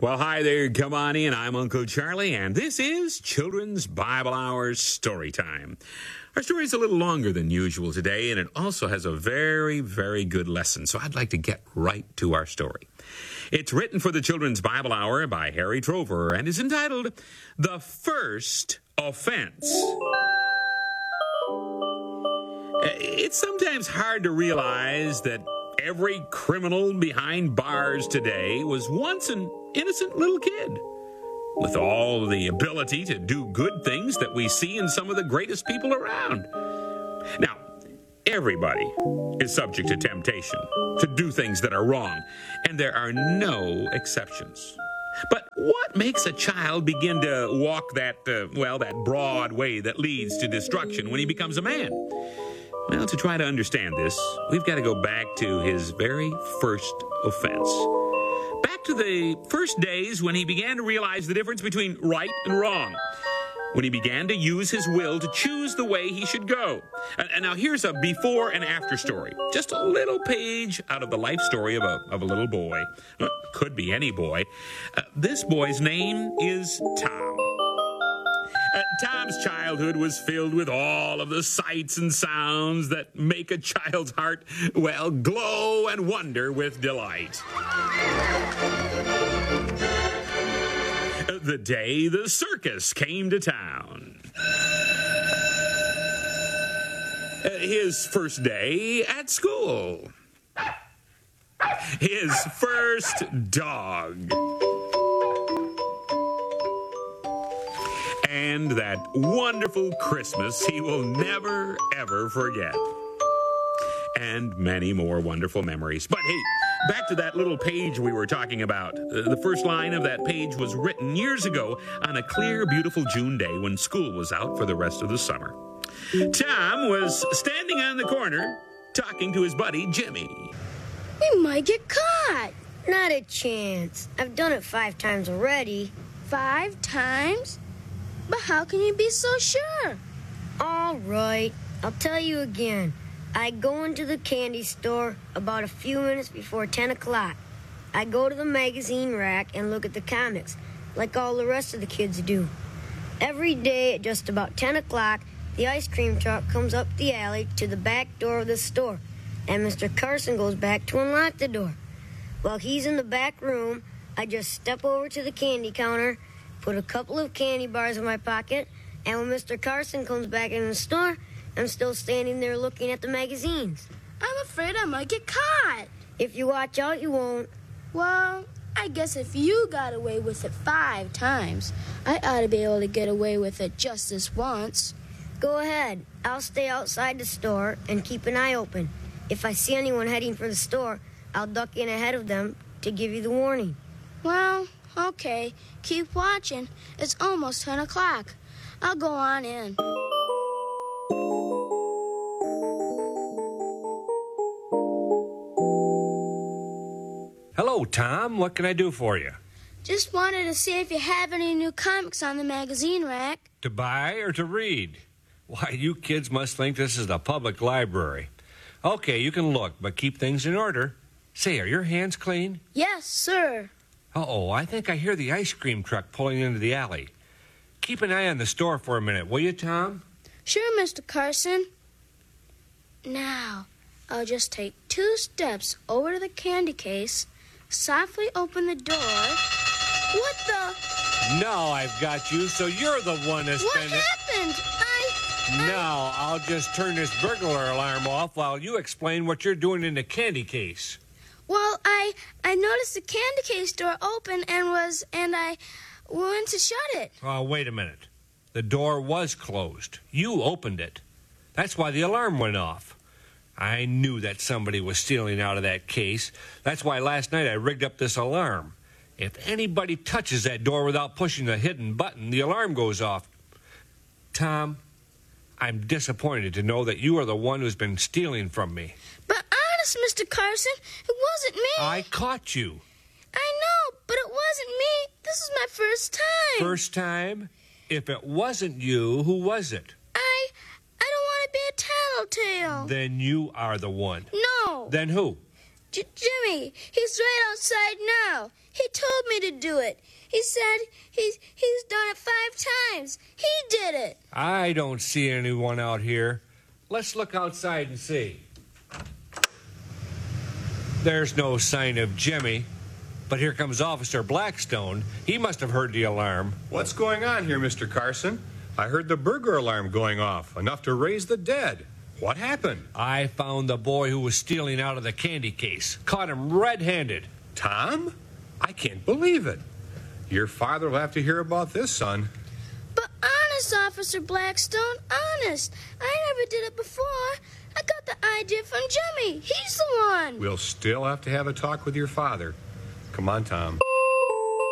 Well, hi there. Come on in. I'm Uncle Charlie, and this is Children's Bible Hour Story Time. Our story is a little longer than usual today, and it also has a very, very good lesson. So I'd like to get right to our story. It's written for the Children's Bible Hour by Harry Trover and is entitled The First Offense. It's sometimes hard to realize that every criminal behind bars today was once an innocent little kid with all the ability to do good things that we see in some of the greatest people around. Now, everybody is subject to temptation to do things that are wrong, and there are no exceptions. But what makes a child begin to walk that broad way that leads to destruction when he becomes a man? Well, to try to understand this, we've got to go back to his very first offense. Back to the first days when he began to realize the difference between right and wrong. When he began to use his will to choose the way he should go. And now here's a before and after story. Just a little page out of the life story of a little boy. Could be any boy. This boy's name is Tom. Tom's childhood was filled with all of the sights and sounds that make a child's heart, glow and wonder with delight. The day the circus came to town. His first day at school. His first dog. And that wonderful Christmas he will never, ever forget. And many more wonderful memories. But hey, back to that little page we were talking about. The first line of that page was written years ago on a clear, beautiful June day when school was out for the rest of the summer. Tom was standing on the corner talking to his buddy, Jimmy. We might get caught. Not a chance. I've done it 5 times already. 5 times? But how can you be so sure? All right, I'll tell you again. I go into the candy store about a few minutes before 10 o'clock. I go to the magazine rack and look at the comics, like all the rest of the kids do. Every day at just about 10 o'clock, the ice cream truck comes up the alley to the back door of the store, and Mr. Carson goes back to unlock the door. While he's in the back room, I just step over to the candy counter, put a couple of candy bars in my pocket, and when Mr. Carson comes back in the store, I'm still standing there looking at the magazines. I'm afraid I might get caught. If you watch out, you won't. Well, I guess if you got away with it 5 times, I ought to be able to get away with it just this once. Go ahead. I'll stay outside the store and keep an eye open. If I see anyone heading for the store, I'll duck in ahead of them to give you the warning. Well, okay. Keep watching. It's almost 10 o'clock. I'll go on in. Hello, Tom. What can I do for you? Just wanted to see if you have any new comics on the magazine rack. To buy or to read? Why, you kids must think this is the public library. Okay, you can look, but keep things in order. Say, are your hands clean? Yes, sir. Uh-oh, I think I hear the ice cream truck pulling into the alley. Keep an eye on the store for a minute, will you, Tom? Sure, Mr. Carson. Now, I'll just take 2 steps over to the candy case, softly open the door. What the? Now I've got you, so you're the one that's What been... happened? Now I'll just turn this burglar alarm off while you explain what you're doing in the candy case. Well, I noticed the candy case door open and I went to shut it. Oh, wait a minute. The door was closed. You opened it. That's why the alarm went off. I knew that somebody was stealing out of that case. That's why last night I rigged up this alarm. If anybody touches that door without pushing the hidden button, the alarm goes off. Tom, I'm disappointed to know that you are the one who's been stealing from me. But honest, Mr. Carson, it wasn't me. I caught you. I know, but it wasn't me. This is my first time. First time? If it wasn't you, who was it? I don't want to be a tattletale. Then you are the one. No. Then who? Jimmy, he's right outside now. He told me to do it. He said he's done it 5 times. He did it. I don't see anyone out here. Let's look outside and see. There's no sign of Jimmy. But here comes Officer Blackstone. He must have heard the alarm. What's going on here, Mr. Carson? I heard the burglar alarm going off, enough to raise the dead. What happened? I found the boy who was stealing out of the candy case. Caught him red-handed. Tom? I can't believe it. Your father will have to hear about this, son. But honest, Officer Blackstone, honest. I never did it before. I got the idea from Jimmy. He's the one. We'll still have to have a talk with your father. Come on, Tom.